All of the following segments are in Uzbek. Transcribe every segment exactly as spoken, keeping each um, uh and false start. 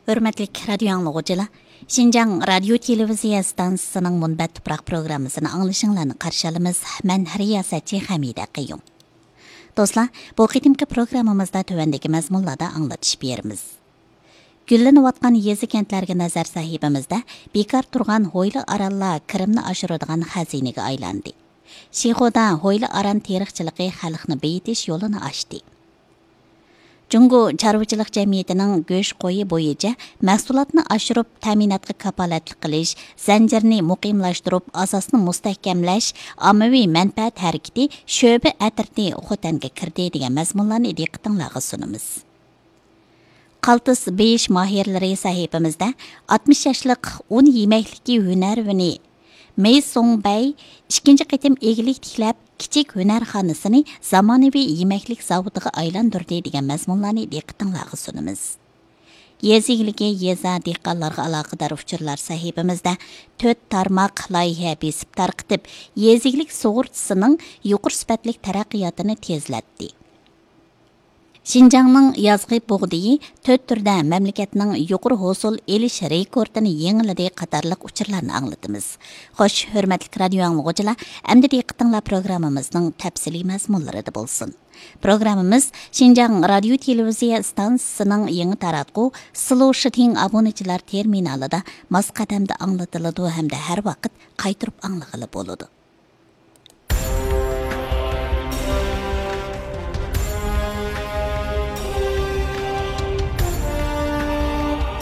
Hürmetli radyo anlıqıcılar, Şinjan Radyo Televiziya Stansiyasının Munbat Tuproq programmasını anglışınlarını qarşılamız. Mən riyasetçi Hamida Qayyum. Dostlar, bu qitimki programmamızda tövəndəki məzmunlarda anlatışıb berimiz. Güllenib atqan yezi kentlərə nəzər sahibimizdə bekar turğan Hoylu Arallar kirimni aşırıdığan xəzinəyə aylandı. Şixoda Hoylu Aran tarixçiliqi xalqni beyitish yo'lini açdı. Jungo Çarvıçılıq Cəmiyyətinin göç qoyu boyunca məhsulatını aşırıb təminatqa kapalatlı qilish, zəncirni muqimlaşdırıb asasını mustahkamlash, ammaviy mənfaət hərəkəti şöbə ətirni xotanga kirdi degan məzmunlarni diqqətinizə sunumuz. Qaltis besh mahirlari sahibimizda altmış yaşlıq un yeməkliki hünərvini Mei Songbay ikkinchi qitim egilik tiklab kichik hunarxonasini zamonaviy yeməklik zavodiga aylantirdi degan mazmunlarni diqqətinizə sunumuz. Yezigiligi yeza dehqonlarga aloqador uchurlar sahibimizda to'rt tarmoq loyiha besib tarqitib, yeziglik sug'urtasining yuqori sifatli taraqqiyotini tezlatdi. Şinjanның yazgı buğdayı to'rt turda mamlakatning yuqori hosil elish rekordini yengiladi qatorliq uchurlarni anglatamiz. Xo'sh, hurmatli radio anglag'uchilar, endi diqqatinglar programmamizning tafsiliy mazmunlarida bo'lsin. Programmamiz Şinjan Radio Televiziya stansiyasining yangi taratqu Slow Shiting obunachilar terminalida mos qadamda anglatiladi hamda har vaqt qaytirib anglag'ili bo'ladi.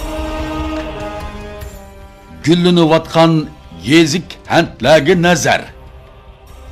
Güllenib atqan yezik hentlerge nazar.